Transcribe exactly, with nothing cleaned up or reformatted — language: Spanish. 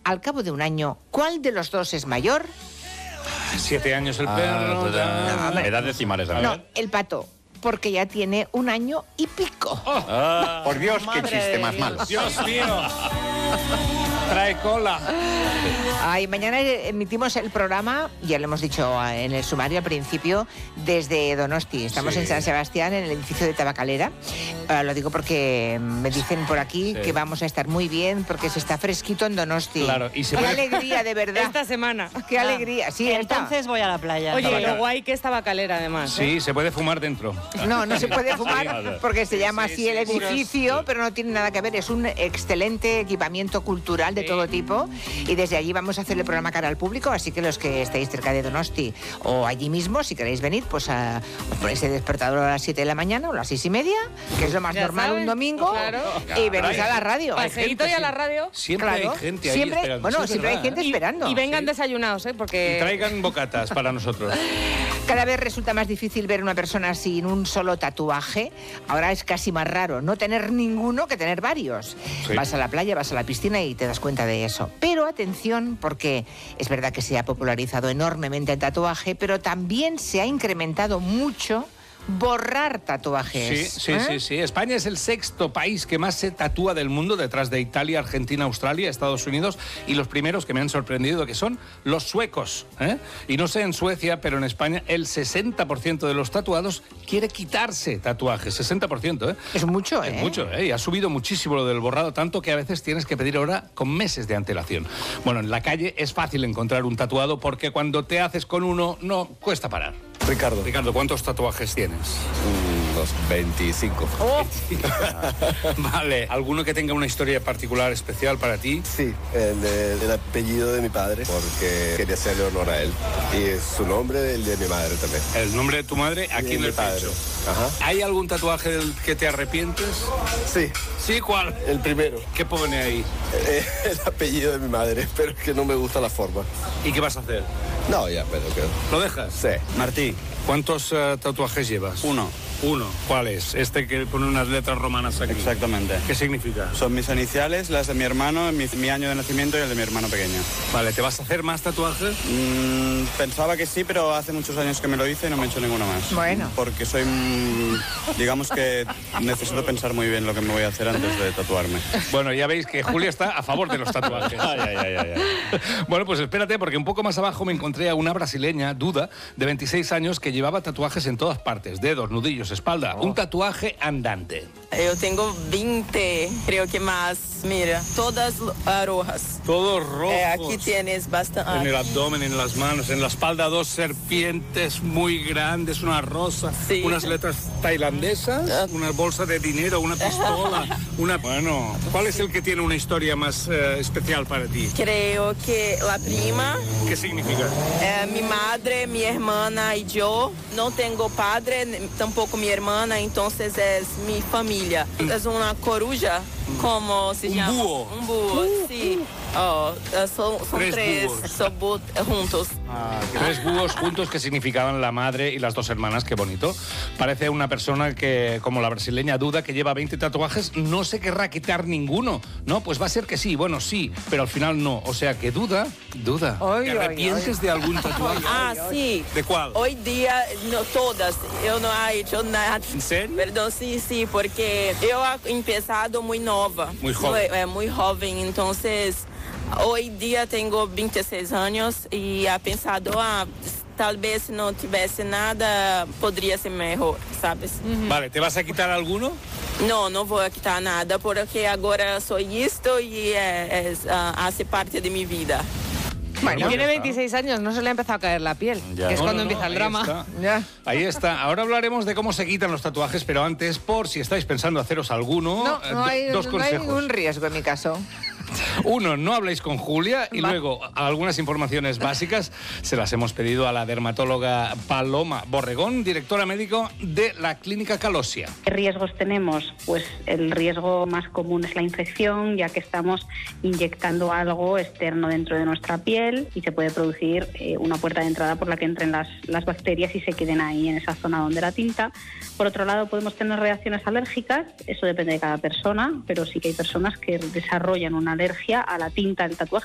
al cabo de un año, ¿cuál de los dos es mayor? Siete años el perro. Ah, ya... no, edad decimales, a ver. No, el pato, porque ya tiene un año y pico. Oh, Ah, Por Dios, qué Madre chiste de más Dios. malo. Dios mío. Trae cola. Ay, mañana emitimos el programa, ya lo hemos dicho en el sumario al principio, desde Donosti. Estamos Sí. en San Sebastián, en el edificio de Tabacalera. Uh, lo digo porque me dicen por aquí Sí. que vamos a estar muy bien porque se está fresquito en Donosti. Claro, y se Qué puede- alegría, de verdad. Esta semana. Qué alegría. Sí, esta. Entonces voy a la playa. Oye, Tabacalera. lo guay que es Tabacalera, además. ¿eh? Sí, se puede fumar dentro. No, no se puede fumar Sí. porque se llama Sí, así sí, el seguros. edificio, pero no tiene nada que ver. Es un excelente equipamiento cultural de Sí. todo tipo y desde allí vamos a hacer el programa cara al público, así que los que estéis cerca de Donosti o allí mismo, si queréis venir, pues a, os ponéis el despertador a las siete de la mañana o a las seis y media, que es lo más Ya normal saben, un domingo, claro. y venís a la radio. Hay Paseíto gente, y a la sí. radio. Siempre Claro. hay gente ahí Siempre- esperando. bueno, Sí, es siempre hay verdad, gente ¿eh? esperando. Y vengan Sí. desayunados, ¿eh? Porque... Y traigan bocatas para nosotros. Cada vez resulta más difícil ver una persona sin un solo tatuaje. Ahora es casi más raro no tener ninguno que tener varios. Sí. Vas a la playa, vas a la piscina y te das cuenta de eso. Pero atención, porque es verdad que se ha popularizado enormemente el tatuaje, pero también se ha incrementado mucho borrar tatuajes. Sí, sí, ¿eh? sí, sí. España es el sexto país que más se tatúa del mundo, detrás de Italia, Argentina, Australia, Estados Unidos, y los primeros que me han sorprendido que son los suecos. ¿eh? Y no sé en Suecia, pero en España el sesenta por ciento de los tatuados quiere quitarse tatuajes. sesenta por ciento, ¿eh? Es mucho, ¿eh? Es mucho, ¿eh? Y ha subido muchísimo lo del borrado, tanto que a veces tienes que pedir ahora con meses de antelación. Bueno, en la calle es fácil encontrar un tatuado porque cuando te haces con uno, no cuesta parar. Ricardo. Ricardo, ¿cuántos tatuajes tienes? Unos veinticinco. Vale, ¿alguno que tenga una historia particular, especial para ti? Sí, el, de- el apellido de mi padre, porque quería hacerle honor a él. Y su nombre, el de mi madre también. El nombre de tu madre Y aquí de en mi el padre. pecho. Ajá. ¿Hay algún tatuaje del que te arrepientes? Sí, Sí, ¿cuál? el primero. ¿Qué pone ahí? Eh, el apellido de mi madre, pero es que no me gusta la forma. ¿Y qué vas a hacer? No, ya, pero que... ¿Lo dejas? Sí. Martí, ¿Cuántos eh, tatuajes llevas? uno. Uno. ¿Cuál es? Este que pone unas letras romanas aquí. Exactamente. ¿Qué significa? Son mis iniciales, las de mi hermano, mi, mi año de nacimiento y el de mi hermano pequeño. Vale, ¿te vas a hacer más tatuajes? Mm, pensaba que sí, pero hace muchos años que me lo hice y no me he hecho ninguno más. Bueno. Porque soy, mm, digamos que necesito pensar muy bien lo que me voy a hacer antes de tatuarme. Bueno, ya veis que Julia está a favor de los tatuajes. Ay, ay, ay, ay, ay. Bueno, pues espérate, porque un poco más abajo me encontré a una brasileña, Duda, de veintiséis años, que llevaba tatuajes en todas partes, dedos, nudillos, espalda, un tatuaje andante. Eu tenho vinte, creo que más. Mira, todas rojas. Todos rojos. Eh, aquí tienes bastante. En el aquí. abdomen, en las manos, en la espalda, dos serpientes muy grandes, una rosa, Sí. unas letras tailandesas, Ah. una bolsa de dinero, una pistola, una... Bueno, ¿cuál es el que tiene una historia más eh, especial para ti? Creo que la prima, ¿Qué significa? eh, mi madre, mi hermana y yo. No tengo padre, ni- tampoco mi hermana, entonces es mi familia. Es una coruja, como se Un llama? búho. Un búho, sí. Oh, eh, son son Tres tres, búhos. son bu- juntos. Tres búhos juntos que significaban la madre y las dos hermanas, qué bonito. Parece una persona que, como la brasileña Duda, que lleva veinte tatuajes, no se querrá quitar ninguno. No, pues va a ser que sí, bueno, sí, pero al final no. O sea que Duda, Duda, Ay, ¿te ay, arrepientes de algún tatuaje? Ah, sí. ¿De cuál? Hoy día, no, todas. Eu não he hecho nada. ¿En serio? Perdão, sim, sim, porque eu he empezado muy nova. Muy joven. É, muy joven, entonces, hoy día tengo veintiséis años y he pensado, ah, tal vez si no tivesse nada, podría ser mejor, ¿sabes? Vale, ¿te vas a quitar alguno? No, no voy a quitar nada, porque ahora soy esto y é, é, ah, hace parte de mi vida. Bueno, Tiene veintiséis años, no se le ha empezado a caer la piel, Ya. que es No, cuando no, no, empieza el ahí drama. está. ya. Ahí está. Ahora hablaremos de cómo se quitan los tatuajes, pero antes, por si estáis pensando haceros alguno, No, eh, no do- hay, dos no hay consejos. ningún riesgo en mi caso. Uno, no habléis con Julia y Va. luego algunas informaciones básicas se las hemos pedido a la dermatóloga Paloma Borregón, directora médico de la Clínica Calosia. ¿Qué riesgos tenemos? Pues el riesgo más común es la infección, ya que estamos inyectando algo externo dentro de nuestra piel y se puede producir eh, una puerta de entrada por la que entren las, las bacterias y se queden ahí en esa zona donde la tinta. Por otro lado, podemos tener reacciones alérgicas, eso depende de cada persona, pero sí que hay personas que desarrollan una alergia a la tinta del tatuaje.